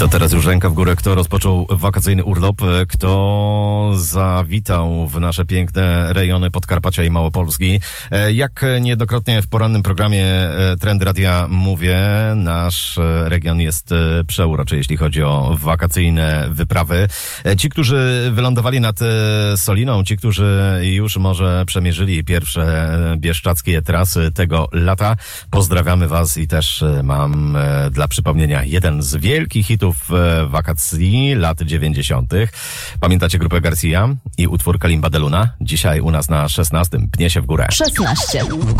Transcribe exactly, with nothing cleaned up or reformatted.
To teraz już ręka w górę, kto rozpoczął wakacyjny urlop, kto zawitał w nasze piękne rejony Podkarpacia i Małopolski. Jak niejednokrotnie w porannym programie Trendy Radia mówię, nasz region jest przeuroczy, jeśli chodzi o wakacyjne wyprawy. Ci, którzy wylądowali nad Soliną, ci, którzy już może przemierzyli pierwsze bieszczackie trasy tego lata, pozdrawiamy was i też mam dla przypomnienia jeden z wielkich hitów wakacji lat dziewięćdziesiątych. Pamiętacie grupę Garcia i utwór Kalimba de Luna? Dzisiaj u nas na szesnastym. Pnie się w górę. szesnaście. W górę.